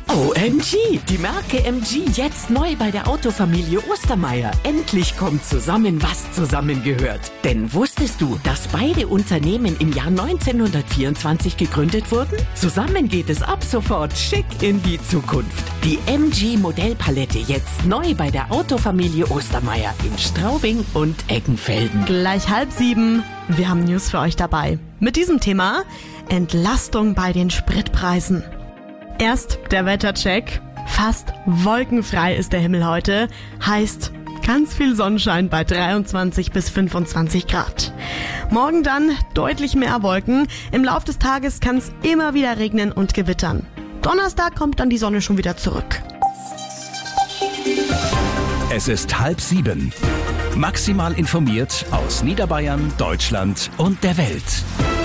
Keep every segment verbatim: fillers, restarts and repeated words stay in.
O M G, die Marke M G jetzt neu bei der Autofamilie Ostermeier. Endlich kommt zusammen, was zusammengehört. Denn wusstest du, dass beide Unternehmen im Jahr neunzehnhundertvierundzwanzig gegründet wurden? Zusammen geht es ab sofort schick in die Zukunft. Die M G Modellpalette jetzt neu bei der Autofamilie Ostermeier in Straubing und Eggenfelden. Gleich halb sieben. Wir haben News für euch dabei. Mit diesem Thema Entlastung bei den Spritpreisen. Erst der Wettercheck. Fast wolkenfrei ist der Himmel heute. Heißt ganz viel Sonnenschein bei dreiundzwanzig bis fünfundzwanzig Grad. Morgen dann deutlich mehr Wolken. Im Laufe des Tages kann es immer wieder regnen und gewittern. Donnerstag kommt dann die Sonne schon wieder zurück. Es ist halb sieben. Maximal informiert aus Niederbayern, Deutschland und der Welt.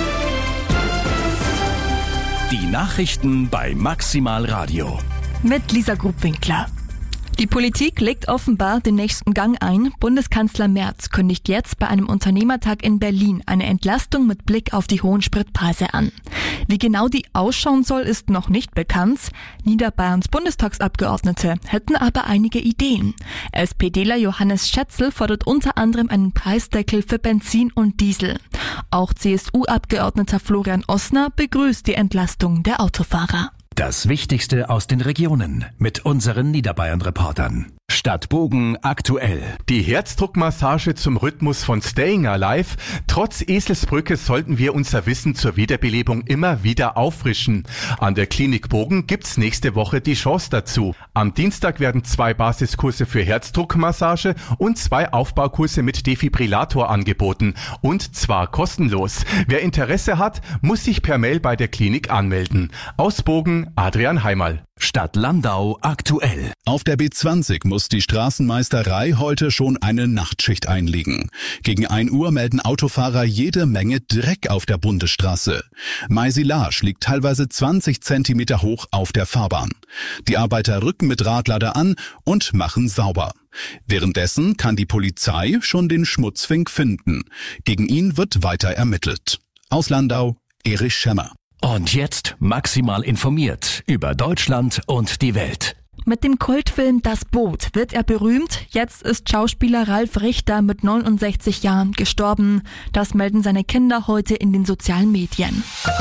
Die Nachrichten bei Maximal Radio. Mit Lisa Grubwinkler. Die Politik legt offenbar den nächsten Gang ein. Bundeskanzler Merz kündigt jetzt bei einem Unternehmertag in Berlin eine Entlastung mit Blick auf die hohen Spritpreise an. Wie genau die ausschauen soll, ist noch nicht bekannt. Niederbayerns Bundestagsabgeordnete hätten aber einige Ideen. SPDler Johannes Schätzl fordert unter anderem einen Preisdeckel für Benzin und Diesel. Auch C S U-Abgeordneter Florian Ossner begrüßt die Entlastung der Autofahrer. Das Wichtigste aus den Regionen mit unseren Niederbayern-Reportern. Stadt Bogen aktuell. Die Herzdruckmassage zum Rhythmus von Staying Alive. Trotz Eselsbrücke sollten wir unser Wissen zur Wiederbelebung immer wieder auffrischen. An der Klinik Bogen gibt's nächste Woche die Chance dazu. Am Dienstag werden zwei Basiskurse für Herzdruckmassage und zwei Aufbaukurse mit Defibrillator angeboten. Und zwar kostenlos. Wer Interesse hat, muss sich per Mail bei der Klinik anmelden. Aus Bogen, Adrian Heimal. Stadt Landau aktuell. Auf der B zwanzig muss die Straßenmeisterei heute schon eine Nachtschicht einlegen. Gegen ein Uhr melden Autofahrer jede Menge Dreck auf der Bundesstraße. Maisilage liegt teilweise zwanzig Zentimeter hoch auf der Fahrbahn. Die Arbeiter rücken mit Radlader an und machen sauber. Währenddessen kann die Polizei schon den Schmutzfink finden. Gegen ihn wird weiter ermittelt. Aus Landau, Erich Schemmer. Und jetzt maximal informiert über Deutschland und die Welt. Mit dem Kultfilm Das Boot wird er berühmt. Jetzt ist Schauspieler Ralf Richter mit neunundsechzig Jahren gestorben. Das melden seine Kinder heute in den sozialen Medien.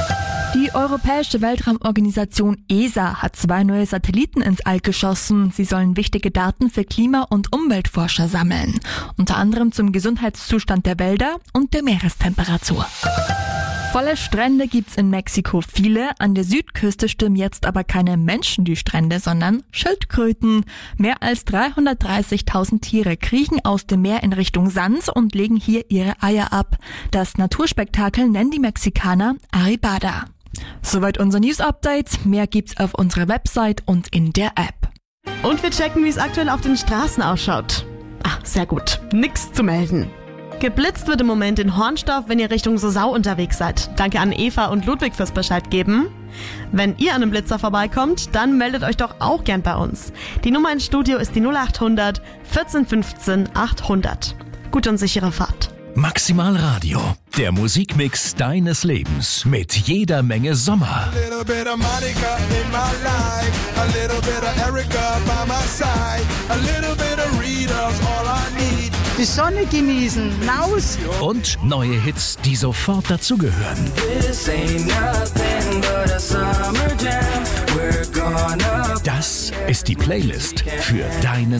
Die Europäische Weltraumorganisation E S A hat zwei neue Satelliten ins All geschossen. Sie sollen wichtige Daten für Klima- und Umweltforscher sammeln. Unter anderem zum Gesundheitszustand der Wälder und der Meerestemperatur. Volle Strände gibt's in Mexiko viele. An der Südküste stürmen jetzt aber keine Menschen die Strände, sondern Schildkröten. Mehr als dreihundertdreißigtausend Tiere kriechen aus dem Meer in Richtung Sand und legen hier ihre Eier ab. Das Naturspektakel nennen die Mexikaner Arribada. Soweit unser News-Update. Mehr gibt's auf unserer Website und in der App. Und wir checken, wie es aktuell auf den Straßen ausschaut. Ah, sehr gut. Nix zu melden. Geblitzt wird im Moment in Hornstorf, wenn ihr Richtung Sosau unterwegs seid. Danke an Eva und Ludwig fürs Bescheid geben. Wenn ihr an einem Blitzer vorbeikommt, dann meldet euch doch auch gern bei uns. Die Nummer ins Studio ist die null acht hundert vierzehn fünfzehn achthundert. Gute und sichere Fahrt. Maximal Radio, der Musikmix deines Lebens mit jeder Menge Sommer. Die Sonne genießen, raus. Und neue Hits, die sofort dazugehören. Das ist die Playlist für deinen